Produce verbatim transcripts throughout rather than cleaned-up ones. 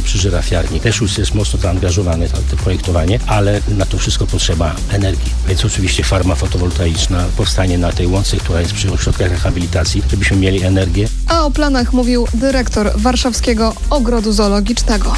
przy żyrafiarni. Też już jest mocno zaangażowany w to projektowanie, ale na to wszystko potrzeba energii. Więc oczywiście farma fotowoltaiczna powstanie na tej łące, która jest przy ośrodkach rehabilitacji, żebyśmy mieli energię. A o planach mówił dyrektor Warszawskiego Ogrodu Zoologicznego.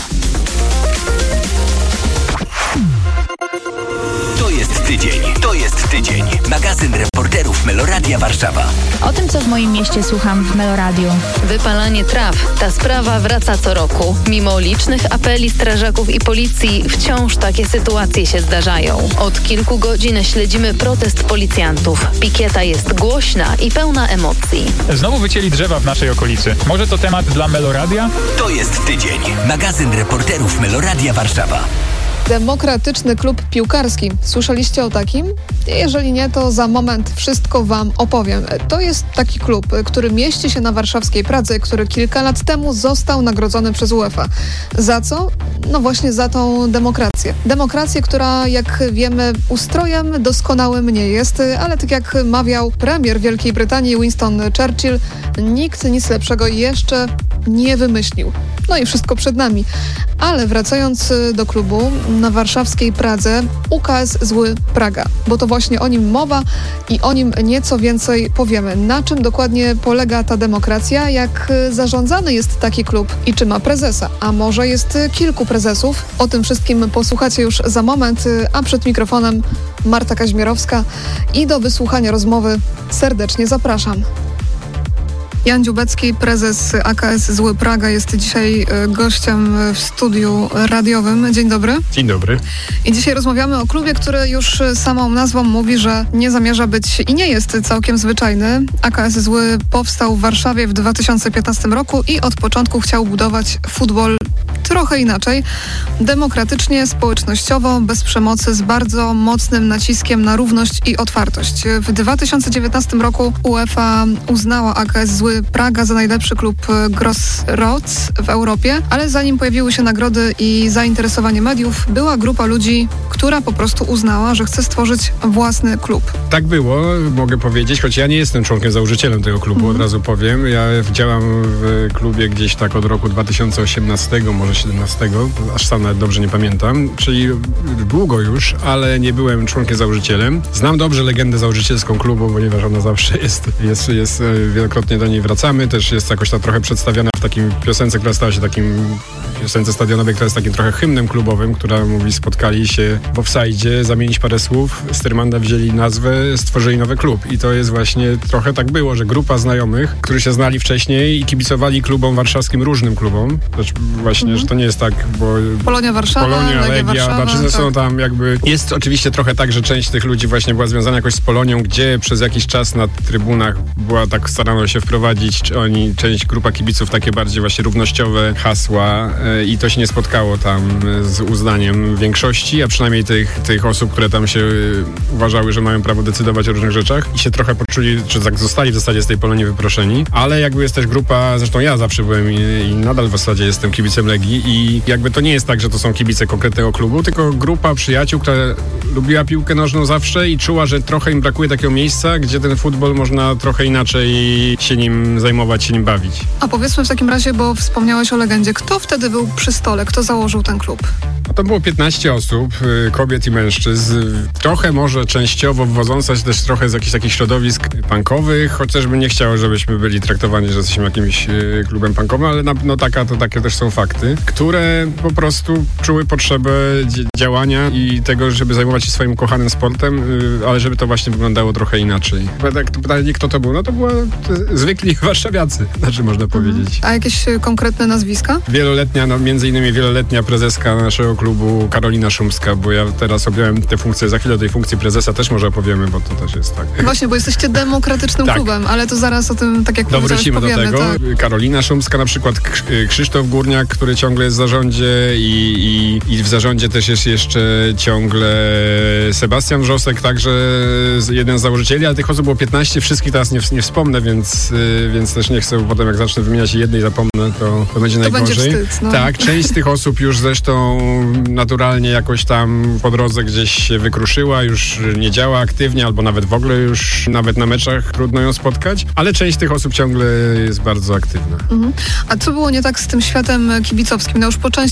To jest tydzień. To jest tydzień. Magazyn reporterów Meloradia Warszawa. O tym, co w moim mieście słucham w Meloradiu. Wypalanie traw. Ta sprawa wraca co roku. Mimo licznych apeli strażaków i policji, wciąż takie sytuacje się zdarzają. Od kilku godzin śledzimy protest policjantów. Pikieta jest głośna i pełna emocji. Znowu wycięli drzewa w naszej okolicy. Może to temat dla Meloradia? To jest tydzień. Magazyn reporterów Meloradia Warszawa. Demokratyczny klub piłkarski. Słyszeliście o takim? Jeżeli nie, to za moment wszystko wam opowiem. To jest taki klub, który mieści się na warszawskiej Pradze, który kilka lat temu został nagrodzony przez UEFA. Za co? No właśnie za tą demokrację. Demokrację, która, jak wiemy, ustrojem doskonałym nie jest, ale tak jak mawiał premier Wielkiej Brytanii Winston Churchill, nikt nic lepszego jeszcze nie wymyślił. No i wszystko przed nami. Ale wracając do klubu, na warszawskiej Pradze U K S Zły Praga, bo to właśnie o nim mowa i o nim nieco więcej powiemy. Na czym dokładnie polega ta demokracja, jak zarządzany jest taki klub i czy ma prezesa, a może jest kilku prezesów? O tym wszystkim posłuchacie już za moment, a przed mikrofonem Marta Kaźmierowska i do wysłuchania rozmowy serdecznie zapraszam. Jan Dziubecki, prezes A K S Zły Praga, jest dzisiaj gościem w studiu radiowym. Dzień dobry. Dzień dobry. I dzisiaj rozmawiamy o klubie, który już samą nazwą mówi, że nie zamierza być i nie jest całkiem zwyczajny. A K S Zły powstał w Warszawie w dwa tysiące piętnastym roku i od początku chciał budować futbol trochę inaczej. Demokratycznie, społecznościowo, bez przemocy, z bardzo mocnym naciskiem na równość i otwartość. W dwa tysiące dziewiętnastym roku UEFA uznała A K S Zły Praga za najlepszy klub Crossroads w Europie, ale zanim pojawiły się nagrody i zainteresowanie mediów, była grupa ludzi, która po prostu uznała, że chce stworzyć własny klub. Tak było, mogę powiedzieć, choć ja nie jestem członkiem, założycielem tego klubu, mm. od razu powiem. Ja działam w klubie gdzieś tak od roku dwa tysiące osiemnastego, może siedemnastego, aż sam nawet dobrze nie pamiętam, czyli długo już, ale nie byłem członkiem, założycielem. Znam dobrze legendę założycielską klubu, ponieważ ona zawsze jest, jest, jest wielokrotnie do niej wracamy, też jest jakoś ta trochę przedstawiana w takim piosence, która stała się takim, piosence stadionowej, która jest takim trochę hymnem klubowym, która mówi: spotkali się w offside, zamienić parę słów, z Tyrmanda wzięli nazwę, stworzyli nowy klub. I to jest właśnie, trochę tak było, że grupa znajomych, którzy się znali wcześniej i kibicowali klubom warszawskim, różnym klubom, też właśnie, mhm. że to nie jest tak, bo Polonia Warszawa, Polonia, Legia Legia, Warszawa, znaczy, tak. są tam jakby, jest oczywiście trochę tak, że część tych ludzi właśnie była związana jakoś z Polonią, gdzie przez jakiś czas na trybunach była tak, starano się wprowadzić, czy oni, część, grupa kibiców, takie bardziej właśnie równościowe hasła yy, i to się nie spotkało tam z uznaniem większości, a przynajmniej tych, tych osób, które tam się yy, uważały, że mają prawo decydować o różnych rzeczach i się trochę poczuli, czy tak zostali w zasadzie z tej Polonii wyproszeni, ale jakby jest też grupa, zresztą ja zawsze byłem i, i nadal w zasadzie jestem kibicem Legii i jakby to nie jest tak, że to są kibice konkretnego klubu, tylko grupa przyjaciół, która lubiła piłkę nożną zawsze i czuła, że trochę im brakuje takiego miejsca, gdzie ten futbol można trochę inaczej się nim zajmować, się nim bawić. A powiedzmy w takim razie, bo wspomniałeś o legendzie, kto wtedy był przy stole, kto założył ten klub? No to było piętnaście osób, kobiet i mężczyzn, trochę może częściowo wywodząca się też trochę z jakichś takich środowisk punkowych, chociażbym nie chciał, żebyśmy byli traktowani, że jesteśmy jakimś klubem punkowym, ale na, no taka, to takie też są fakty, które po prostu czuły potrzebę działania i tego, żeby zajmować się swoim kochanym sportem, ale żeby to właśnie wyglądało trochę inaczej. Pytanie, kto to był? No to była zwykli warszawiacy, znaczy można powiedzieć. A jakieś konkretne nazwiska? Wieloletnia, no między innymi wieloletnia prezeska naszego klubu Karolina Szumska, bo ja teraz objąłem tę funkcję, za chwilę o tej funkcji prezesa też może opowiemy, bo to też jest tak. Właśnie, bo jesteście demokratycznym tak. klubem, ale to zaraz o tym, tak jak no, powiedziałeś, wrócimy powiemy. do tego. Tak. Karolina Szumska, na przykład Krzysztof Górniak, który ciągle jest w zarządzie i, i, i w zarządzie też jest jeszcze ciągle Sebastian Wrzosek, także jeden z założycieli, ale tych osób było piętnaście, wszystkich teraz nie, nie wspomnę, więc, więc też nie chcę potem, jak zacznę wymieniać jednej zapomnę, to, to będzie to najgorzej. Będzie wstyd, no. Tak, część z tych osób już zresztą naturalnie jakoś tam po drodze gdzieś się wykruszyła, już nie działa aktywnie, albo nawet w ogóle już nawet na meczach trudno ją spotkać, ale część tych osób ciągle jest bardzo aktywna. Mhm. A co było nie tak z tym światem kibicowskim? No już po części